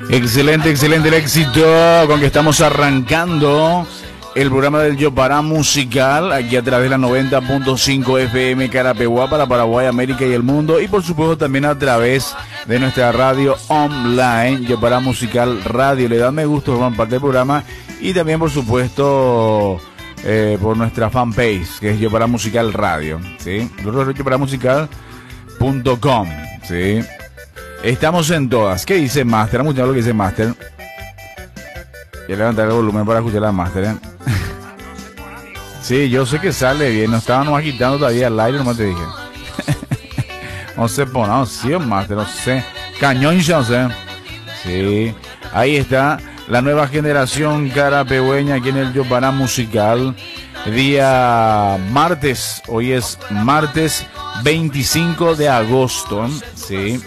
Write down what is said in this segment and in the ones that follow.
Excelente, excelente el éxito con que estamos arrancando el programa del Yopará Musical aquí a través de la 90.5 FM Carapeguá para Paraguay, América y el mundo, y por supuesto también a través de nuestra radio online Yopará Musical Radio. Le dan me gusta, forman parte del programa, y también por supuesto por nuestra fanpage que es Yopará Musical Radio, ¿sí? Yoparamusical.com, ¿sí? Estamos en todas. ¿Qué dice Master? Vamos a escuchar lo que dice Master. Voy a levantar el volumen para escuchar a Master, ¿eh? Sí, yo sé que sale bien. No estaban agitando todavía el aire, nomás te dije. No sé, no sí, Master, no sé. Cañón, no sé. Sí, ahí está la nueva generación carapegüeña aquí en el Yopará Musical. Día martes. Hoy es martes 25 de agosto. Sí.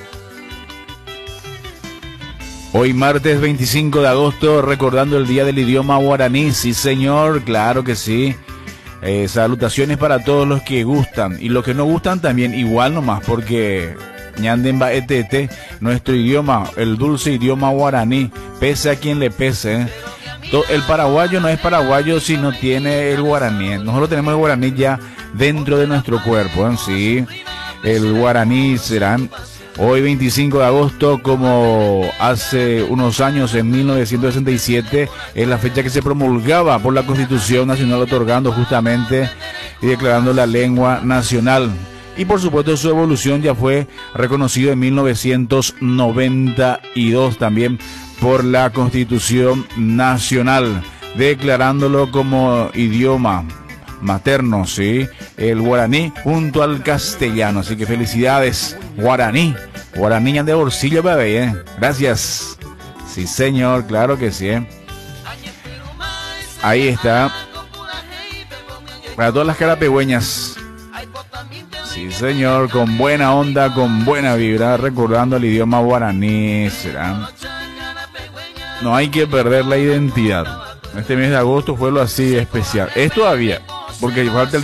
Hoy martes 25 de agosto, recordando el Día del Idioma Guaraní. Sí, señor, claro que sí. Salutaciones para todos los que gustan. Y los que no gustan también, igual nomás, porque ñandemba etete, nuestro idioma, el dulce idioma guaraní, pese a quien le pese. El paraguayo no es paraguayo si no tiene el guaraní. Nosotros tenemos el guaraní ya dentro de nuestro cuerpo, ¿eh? Sí, el guaraní será... Hoy 25 de agosto, como hace unos años, en 1967, es la fecha que se promulgaba por la Constitución Nacional, otorgando justamente y declarando la lengua nacional. Y por supuesto su evolución ya fue reconocido en 1992 también por la Constitución Nacional, declarándolo como idioma materno, sí, el guaraní junto al castellano. Así que felicidades, guaraní, guaraní de bolsillo, bebé, gracias. Sí, señor, claro que sí. Ahí está, para todas las carapegüeñas. Sí, señor, con buena onda, con buena vibra, recordando el idioma guaraní, será. No hay que perder la identidad. Este mes de agosto fue lo así especial. Es todavía, porque falta el